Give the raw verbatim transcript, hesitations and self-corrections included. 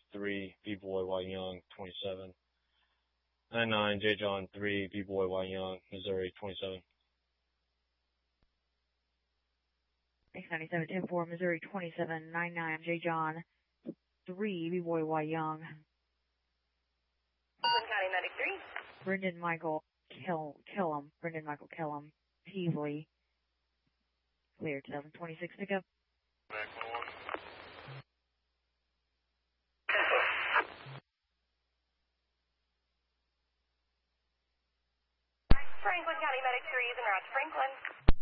three, B-Boy, Y Young, twenty-seven. nine nine, J John, three, B-Boy, Y Young, Missouri, twenty-seven. X ninety-seven, ten four, Missouri, twenty-seven. nine nine, J John, three, B-Boy, Y Young. Oakland County Medic three. Brendan Michael Kill, Killam, Brendan Michael Killam, Peevely. Cleared, seven twenty-six pickup. Franklin County Medic three is en route to Franklin.